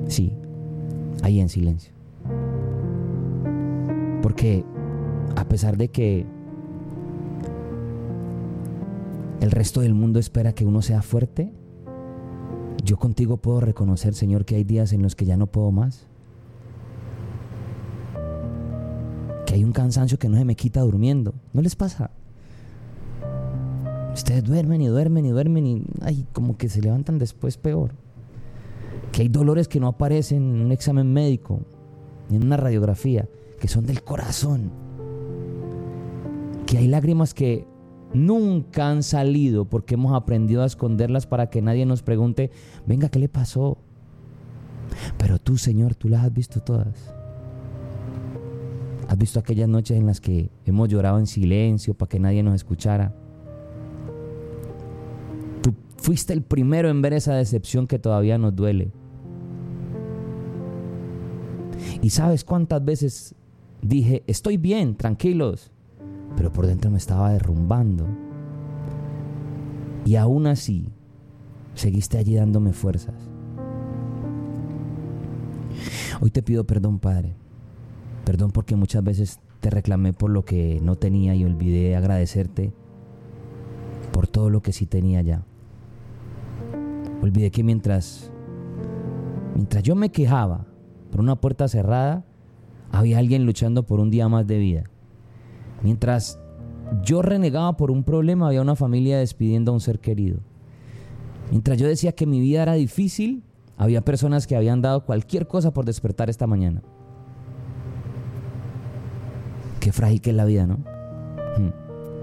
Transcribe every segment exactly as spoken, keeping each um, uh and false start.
Sí, ahí en silencio. Porque a pesar de que el resto del mundo espera que uno sea fuerte, yo contigo puedo reconocer, Señor, que hay días en los que ya no puedo más. Que hay un cansancio que no se me quita durmiendo. ¿No les pasa? Ustedes duermen y duermen y duermen y ay, como que se levantan después peor. Que hay dolores que no aparecen en un examen médico, ni en una radiografía, que son del corazón. Que hay lágrimas que nunca han salido porque hemos aprendido a esconderlas para que nadie nos pregunte, venga, ¿qué le pasó? Pero tú, Señor, tú las has visto todas. Has visto aquellas noches en las que hemos llorado en silencio para que nadie nos escuchara. Tú fuiste el primero en ver esa decepción que todavía nos duele. ¿Y sabes cuántas veces dije, estoy bien, tranquilos? Pero por dentro me estaba derrumbando. Y aún así, seguiste allí dándome fuerzas. Hoy te pido perdón, Padre. Perdón porque muchas veces te reclamé por lo que no tenía y olvidé agradecerte por todo lo que sí tenía ya. Olvidé que mientras, mientras yo me quejaba por una puerta cerrada, había alguien luchando por un día más de vida. Mientras yo renegaba por un problema, había una familia despidiendo a un ser querido. Mientras yo decía que mi vida era difícil, había personas que habían dado cualquier cosa por despertar esta mañana. Qué frágil que es la vida, ¿no? Hmm.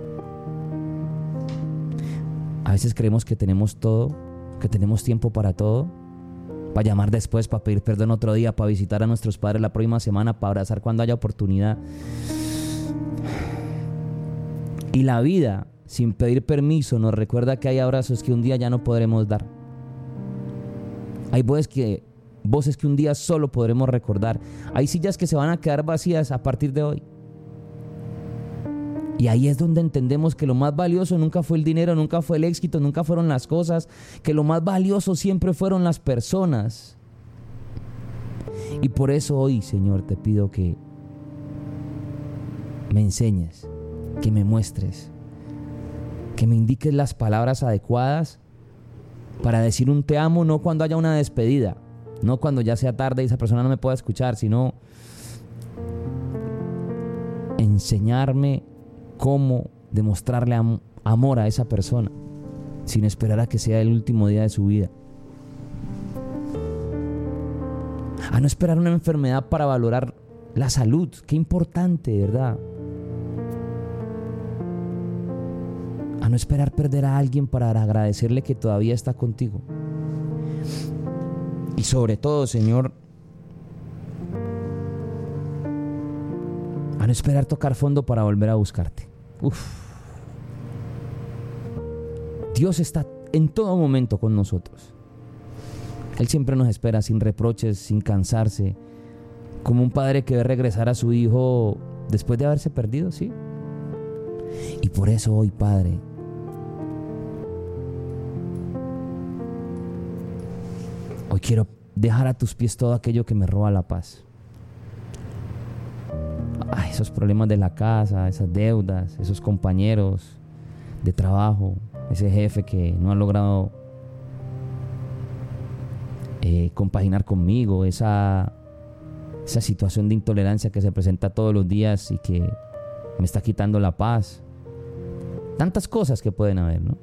A veces creemos que tenemos todo, que tenemos tiempo para todo, para llamar después, para pedir perdón otro día, para visitar a nuestros padres la próxima semana, para abrazar cuando haya oportunidad. Y la vida, sin pedir permiso, nos recuerda que hay abrazos que un día ya no podremos dar. Hay voces que, voces que un día solo podremos recordar. Hay sillas que se van a quedar vacías a partir de hoy. Y ahí es donde entendemos que lo más valioso nunca fue el dinero, nunca fue el éxito, nunca fueron las cosas, que lo más valioso siempre fueron las personas. Y por eso hoy, Señor, te pido que me enseñes, que me muestres, que me indiques las palabras adecuadas para decir un te amo, no cuando haya una despedida, no cuando ya sea tarde y esa persona no me pueda escuchar, sino enseñarme cómo demostrarle am- amor a esa persona sin esperar a que sea el último día de su vida. A no esperar una enfermedad para valorar la salud. Qué importante, ¿verdad? A no esperar perder a alguien para agradecerle que todavía está contigo. Y sobre todo, Señor, a no esperar tocar fondo para volver a buscarte. Uf. Dios está en todo momento con nosotros. Él siempre nos espera sin reproches, sin cansarse, como un padre que ve regresar a su hijo después de haberse perdido, ¿sí? Y por eso hoy, Padre, hoy quiero dejar a tus pies todo aquello que me roba la paz. Ay, esos problemas de la casa, esas deudas, esos compañeros de trabajo, ese jefe que no ha logrado eh, compaginar conmigo, esa, esa situación de intolerancia que se presenta todos los días y que me está quitando la paz. Tantas cosas que pueden haber, ¿no?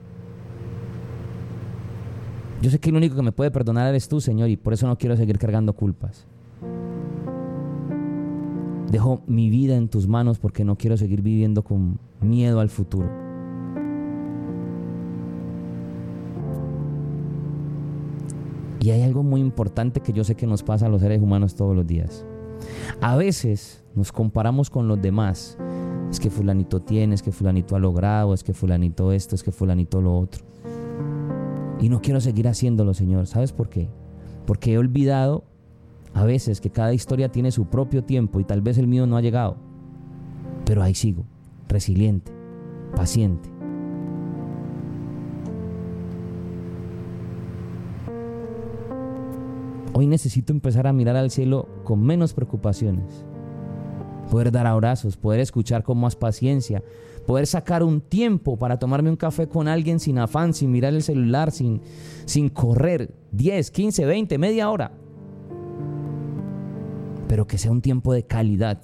Yo sé que el único que me puede perdonar eres tú, Señor, y por eso no quiero seguir cargando culpas. Dejo mi vida en tus manos porque no quiero seguir viviendo con miedo al futuro. Y hay algo muy importante que yo sé que nos pasa a los seres humanos todos los días. A veces nos comparamos con los demás. Es que fulanito tiene, es que fulanito ha logrado, es que fulanito esto, es que fulanito lo otro. Y no quiero seguir haciéndolo, Señor. ¿Sabes por qué? Porque he olvidado a veces que cada historia tiene su propio tiempo y tal vez el mío no ha llegado. Pero ahí sigo, resiliente, paciente. Hoy necesito empezar a mirar al cielo con menos preocupaciones. Poder dar abrazos, poder escuchar con más paciencia, poder sacar un tiempo para tomarme un café con alguien sin afán, sin mirar el celular, sin, sin correr diez, quince, veinte, media hora. Pero que sea un tiempo de calidad.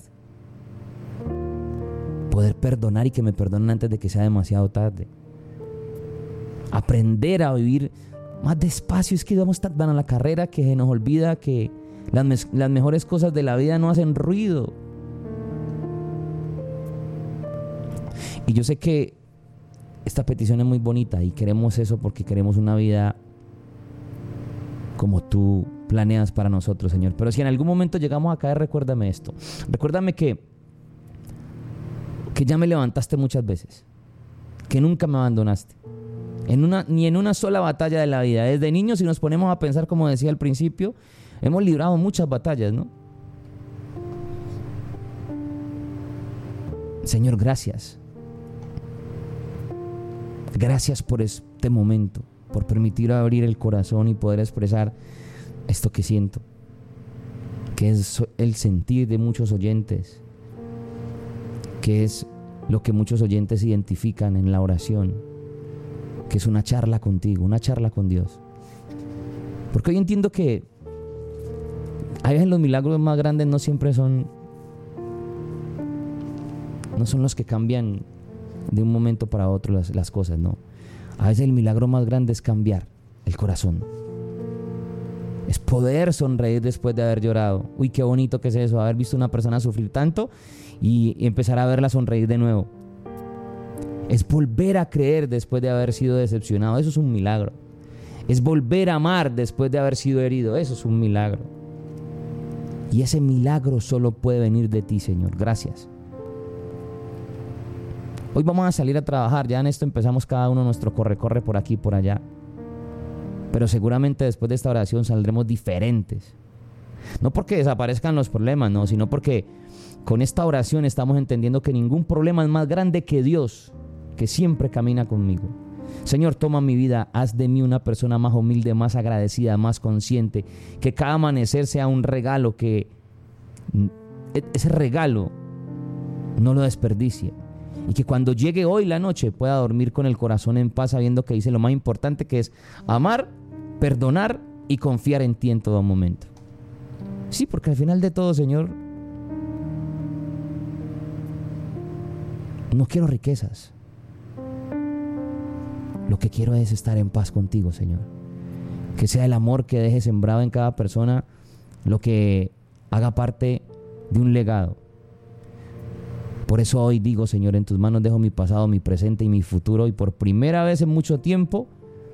Poder perdonar y que me perdonen antes de que sea demasiado tarde. Aprender a vivir más despacio. Es que vamos tan a la carrera que se nos olvida que las, me- las mejores cosas de la vida no hacen ruido. Y yo sé que esta petición es muy bonita y queremos eso porque queremos una vida como tú planeas para nosotros, Señor. Pero si en algún momento llegamos a caer, recuérdame esto. Recuérdame que, que ya me levantaste muchas veces, que nunca me abandonaste, en una, ni en una sola batalla de la vida. Desde niños, si nos ponemos a pensar, como decía al principio, hemos librado muchas batallas, ¿no? Señor, gracias. Gracias por este momento, por permitir abrir el corazón y poder expresar esto que siento, que es el sentir de muchos oyentes, que es lo que muchos oyentes identifican en la oración, que es una charla contigo, una charla con Dios. Porque hoy entiendo que a veces los milagros más grandes no siempre son, no son los que cambian de un momento para otro las, las cosas, no. A veces el milagro más grande es cambiar el corazón. Es poder sonreír después de haber llorado. Uy, qué bonito que es eso, haber visto a una persona sufrir tanto y, y empezar a verla sonreír de nuevo. Es volver a creer después de haber sido decepcionado. Eso es un milagro. Es volver a amar después de haber sido herido. Eso es un milagro. Y ese milagro solo puede venir de ti, Señor. Gracias. Hoy vamos a salir a trabajar, ya en esto empezamos cada uno nuestro corre-corre por aquí y por allá. Pero seguramente después de esta oración saldremos diferentes. No porque desaparezcan los problemas, no, sino porque con esta oración estamos entendiendo que ningún problema es más grande que Dios, que siempre camina conmigo. Señor, toma mi vida, haz de mí una persona más humilde, más agradecida, más consciente. Que cada amanecer sea un regalo, que ese regalo no lo desperdicie. Y que cuando llegue hoy la noche pueda dormir con el corazón en paz, sabiendo que hice lo más importante, que es amar, perdonar y confiar en ti en todo momento. Sí, porque al final de todo, Señor, no quiero riquezas. Lo que quiero es estar en paz contigo, Señor. Que sea el amor que dejes sembrado en cada persona lo que haga parte de un legado. Por eso hoy digo, Señor, en tus manos dejo mi pasado, mi presente y mi futuro. Y por primera vez en mucho tiempo,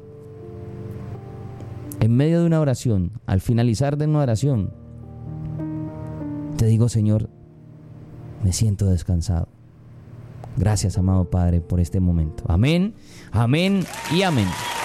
en medio de una oración, al finalizar de una oración, te digo, Señor, me siento descansado. Gracias, amado Padre, por este momento. Amén, amén y amén.